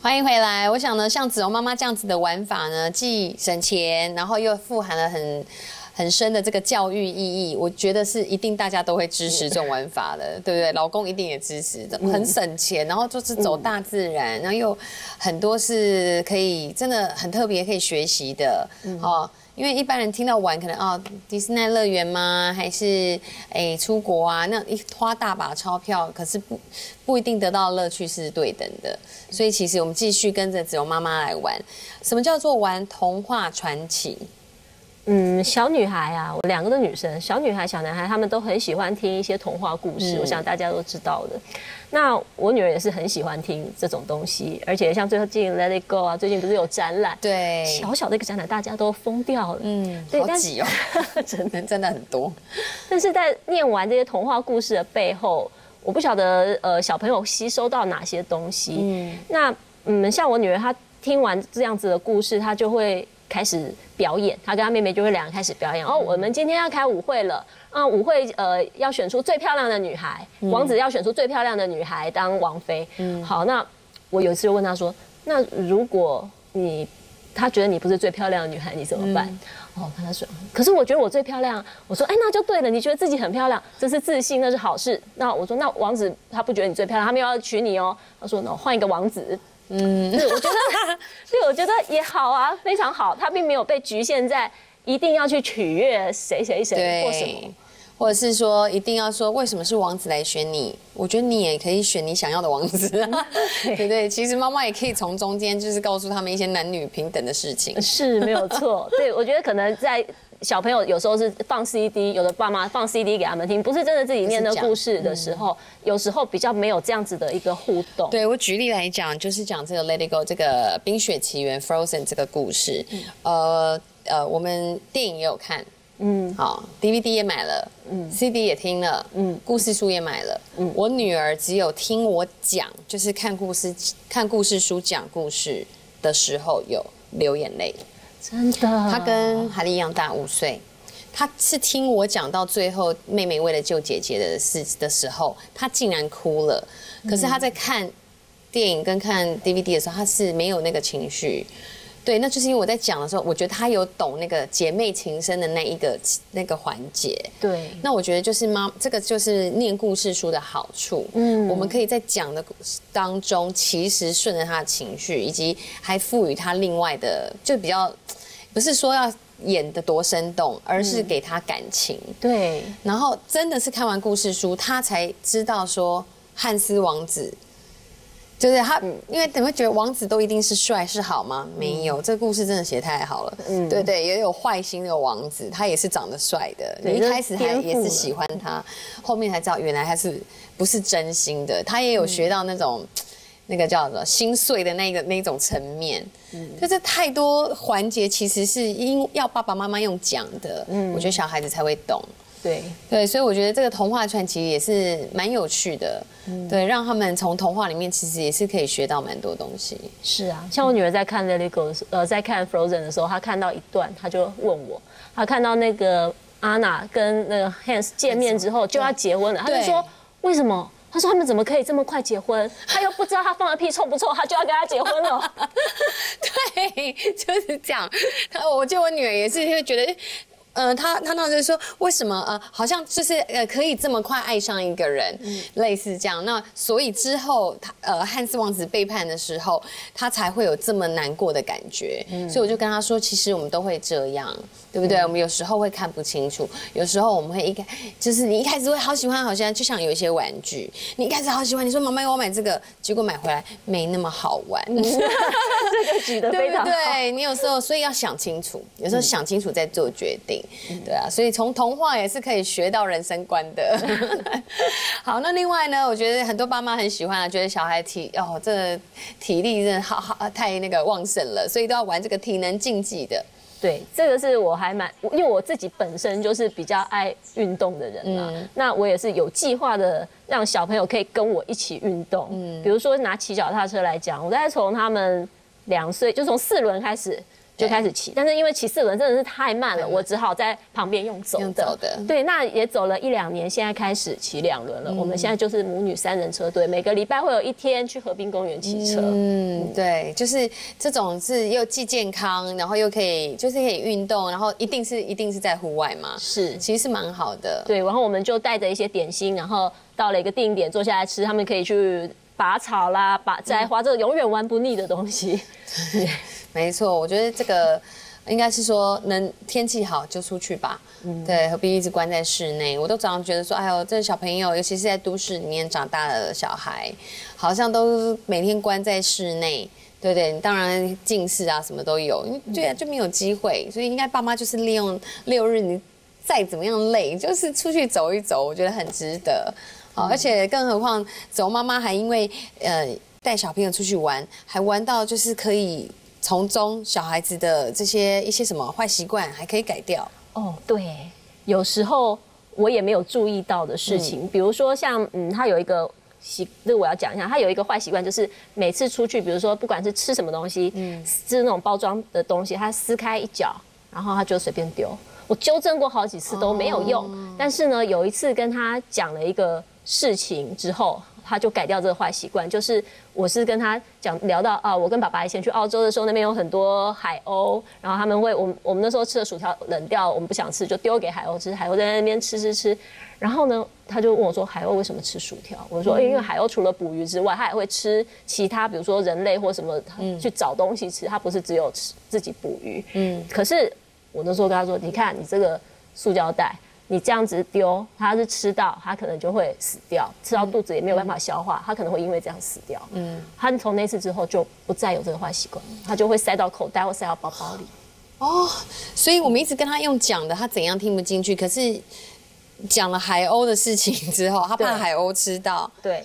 欢迎回来。我想呢，像子荣妈妈这样子的玩法呢，既省钱，然后又富含了很深的这个教育意义，我觉得是一定大家都会支持这种玩法的，对不对？老公一定也支持，很省钱，然后就是走大自然，然后又很多是可以真的很特别可以学习的，哦。因为一般人听到玩，可能迪士尼乐园吗？还是出国啊？那花大把钞票，可是不一定得到乐趣是对等的。所以其实我们继续跟着子荣妈妈来玩。什么叫做玩童话传奇？ 小女孩啊，我2个都女生，小女孩、小男孩，他们都很喜欢听一些童话故事，我想大家都知道的。那我女儿也是很喜欢听这种东西，而且像最近 Let It Go 啊，最近不是有展览， 对， 小小的一个展览，大家都疯掉了， 对，好挤哦，真的很多。 但是在念完这些童话故事的背后，我不晓得小朋友吸收到哪些东西。那像我女儿，她听完这样子的故事，她就会开始表演，她跟她妹妹就会2人开始表演。我们今天要开舞会了，舞会要选出最漂亮的女孩，王子要选出最漂亮的女孩当王妃。好，那我有一次就问她说，那如果她觉得你不是最漂亮的女孩，你怎么办？她说，可是我觉得我最漂亮。我说，那就对了，你觉得自己很漂亮，这是自信，那是好事。那我说，那王子他不觉得你最漂亮，他没有要娶你哦。他说，那换一个王子。对，我觉得也好啊，非常好。他并没有被局限在一定要去取悦谁或什么， 或者是说一定要说为什么是王子来选你？我觉得你也可以选你想要的王子啊，对不对？其实妈妈也可以从中间就是告诉他们一些男女平等的事情， 是没有错。对，我觉得可能在小朋友有时候是放 CD， 有的爸妈放 CD 给他们听，不是真的自己念的故事的时候，有时候比较没有这样子的一个互动。 对，我举例来讲，就是讲这个 Let It Go 这个冰雪奇缘 Frozen 这个故事，我们电影也有看。好 ，DVD 也买了，CD 也听了，故事书也买了。我女儿只有听我讲，就是看故事书讲故事的时候有流眼泪。 真的， 她跟海莉一样大，5岁。她是听我讲到最后，妹妹为了救姐姐的事的时候，她竟然哭了。可是她在看电影跟看 DVD 的时候，她是没有那个情绪。对，那就是因为我在讲的时候，我觉得她有懂那个姐妹情深的那个环节。 对， 那我觉得就是这个就是念故事书的好处。我们可以在讲的当中，其实顺着她的情绪，以及还赋予她另外的，就比较不是说要演得多生动，而是给她感情。 对， 然后真的是看完故事书，她才知道说汉斯王子。就是他，因为你会觉得王子都一定是帅是好吗？没有，这个故事真的写太好了。对对，也有坏心的王子，他也是长得帅的。你一开始也是喜欢他，后面才知道原来他不是真心的。他也有学到那种那个叫什么心碎的那种层面。就是太多环节其实是要爸爸妈妈用讲的，我觉得小孩子才会懂。对，所以我觉得这个童话传奇也是蛮有趣的，对，让他们从童话里面其实也是可以学到蛮多东西。 是啊，像我女儿在看 Let It Go 在看 Frozen 的时候，她看到一段，她就问我，她看到那个安娜跟那个 Hans 见面之后就要结婚了，她就说为什么？她说他们怎么可以这么快结婚？她又不知道他放的屁臭不臭，她就要跟他结婚了。 对，就是这样。我觉得我女儿也是会觉得。他那就是说，为什么好像就是可以这么快爱上一个人，类似这样。那所以之后汉斯王子背叛的时候，他才会有这么难过的感觉。所以我就跟他说，其实我们都会这样，对不对？我们有时候会看不清楚，有时候我们会就是你一开始会好喜欢，就像有一些玩具，你一开始好喜欢，你说妈妈我要买这个，结果买回来没那么好玩。 这个举得非常好。 对不对？你有时候所以要想清楚，有时候想清楚再做决定。对啊，所以从童话也是可以学到人生观的。好，那另外呢，我觉得很多爸妈很喜欢啊，觉得小孩这体力真的好太那个旺盛了，所以都要玩这个体能竞技的。 对，这个是我还因为我自己本身就是比较爱运动的人嘛，那我也是有计划的让小朋友可以跟我一起运动。比如说拿骑脚踏车来讲，我大概从他们2岁，就从4轮开始。 就开始骑，但是因为骑4轮真的是太慢了，我只好在旁边用走的。对，那也走了1-2年，现在开始骑2轮了。我们现在就是母女3人车队，每个礼拜会有1天去河滨公园骑车。 对，就是这种是又既健康，然后又可以就是可以运动，然后一定是在户外嘛， 是， 其实是蛮好的。 对，然后我们就带着一些点心，然后到了一个定点坐下来吃，他们可以去拔草啦、摘花，这个永远玩不腻的东西。 没错，我觉得这个应该是说，天气好就出去吧。对，何必一直关在室内？我都常常觉得说，哎呦，这小朋友，尤其是在都市里面长大的小孩，好像都每天关在室内。对对，当然近视啊什么都有，对啊，就没有机会。所以应该爸妈就是利用6日，你再怎么样累，就是出去走一走，我觉得很值得。而且更何况走妈妈还因为带小朋友出去玩，还玩到就是可以从中小孩子的一些什么坏习惯还可以改掉。哦， 对，有时候我也没有注意到的事情，比如说像他有一个这个我要讲一下，他有一个坏习惯，就是每次出去，比如说不管是吃什么东西，吃那种包装的东西，他撕开一角，然后他就随便丢。我纠正过好几次都没有用，但是呢，有一次跟他讲了一个事情之后，他就改掉这个坏习惯。就是我是跟他聊到啊，我跟爸爸以前去澳洲的时候，那边有很多海鸥，然后他们会我们那时候吃的薯条冷掉，我们不想吃就丢给海鸥吃，海鸥在那边吃。然后呢，他就问我说，海鸥为什么吃薯条？我说，因为海鸥除了捕鱼之外，它也会吃其他，比如说人类或什么，去找东西吃，它不是只有吃自己捕鱼。可是我那时候跟他说，你看你这个塑胶袋，你这样子丢，它是吃到，它可能就会死掉，吃到肚子也没有办法消化，它可能会因为这样死掉。他从那次之后就不再有这个坏习惯，他就会塞到口袋或塞到包包里。 哦，所以我们一直跟他用讲的，他怎样听不进去，可是讲了海鸥的事情之后，他怕海鸥吃到。 对，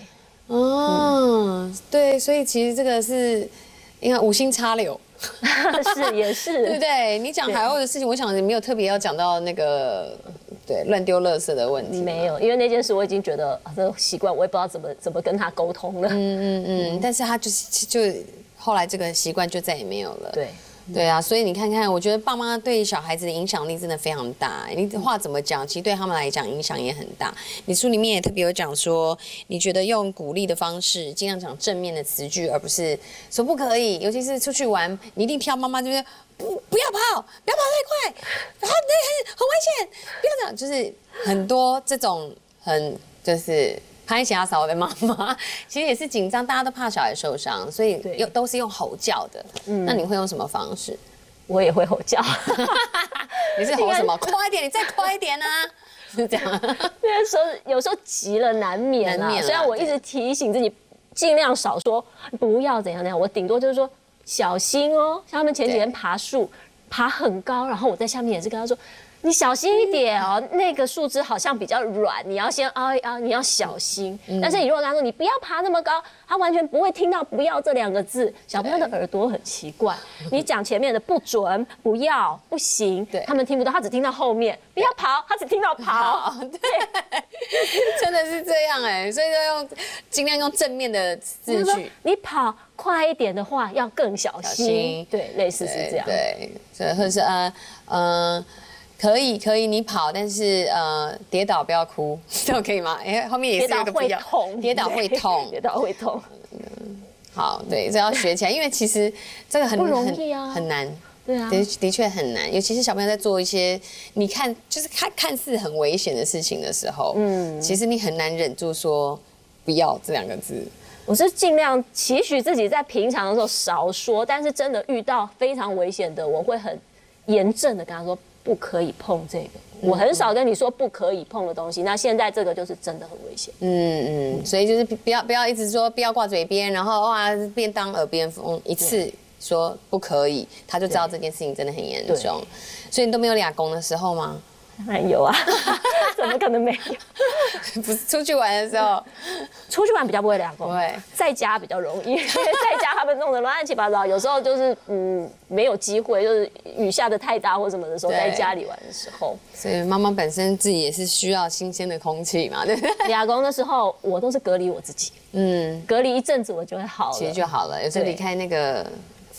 对，所以其实这个是应该无心插柳。 是也是， 对不对？你讲海鸥的事情，我想你没有特别要讲到那个对乱丢垃圾的问题。 没有，因为那件事我已经觉得这个习惯，我也不知道怎么跟他沟通了。 但是他就后来这个习惯就再也没有了。 对。 对啊，所以你看看，我觉得爸妈对小孩子的影响力真的非常大。你话怎么讲，其实对他们来讲影响也很大。你书里面也特别有讲说，你觉得用鼓励的方式，尽量讲正面的词句，而不是说不可以。尤其是出去玩，你一定挑妈妈就是不要跑，不要跑太快，然后那很危险，不要这样，就是很多这种就是拍小嫂的妈妈，其实也是紧张，大家都怕小孩受伤，所以都是用吼叫的。那你会用什么方式？ 我也会吼叫。 你是吼什么？快一点，你再快一点啊！是这样。 有时候急了难免啊。虽然我一直提醒自己尽量少说不要怎样，我顶多就是说小心哦。像他们前几天爬树，爬很高，然后我在下面也是跟他说，你小心一点哦，那个树枝好像比较软，你要先凹一凹，你要小心。但是你如果跟他说你不要爬那么高，他完全不会听到"不要"这2个字。小朋友的耳朵很奇怪，你讲前面的不准、不要、不行，他们听不到，他只听到后面不要跑，他只听到跑。对， 真的是这样哎，所以就尽量用正面的字句。 你跑快一点的话，要更小心。对，类似是这样。 对，或者是可以，你跑，但是跌倒不要哭，这样可以吗？后面也是有个比较跌倒会痛， 跌倒会痛。 好，对，这要学起来，因为其实这个不容易啊， 很难。 对啊， 的确很难，尤其是小朋友在做一些你看就是看似很危险的事情的时候，其实你很难忍住说不要这2个字。 我是尽量期许自己在平常的时候少说，但是真的遇到非常危险的，我会很严正的跟他说不可以碰这个。我很少跟你说不可以碰的东西，那现在这个就是真的很危险。 所以就是不要一直说不要挂嘴边，然后哇便当耳边风，一次说不可以，他就知道这件事情真的很严重。所以你都没有俩公的时候吗？ 当然有啊，怎么可能没有？ 不是出去玩的时候， 出去玩比较不会俩公， 对， 在家比较容易，因为在家他们弄得乱七八糟，有时候就是没有机会，就是雨下的太大或什么的时候，在家里玩的时候， 所以妈妈本身自己也是需要新鲜的空气嘛，对不对？ 俩公的时候，我都是隔离我自己，隔离一阵子我就会好了， 其实就好了。有时候离开那个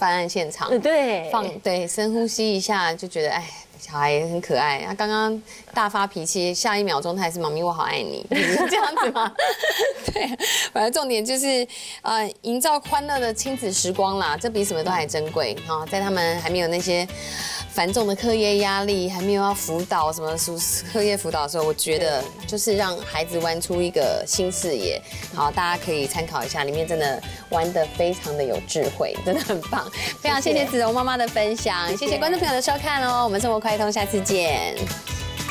犯案现场， 对， 对深呼吸一下，就觉得哎。小孩也很可爱，他刚刚大发脾气，下一秒钟他还是妈咪我好爱你，是这样子吗？对，反正重点就是营造欢乐的亲子时光啦，这比什么都还珍贵哈。在他们还没有那些繁重的课业压力，还没有要辅导什么课业辅导的时候，我觉得就是让孩子玩出一个新视野，好，大家可以参考一下，里面真的玩得非常的有智慧，真的很棒。非常谢谢子荣妈妈的分享，谢谢观众朋友的收看哦，我们生活快通，下次见。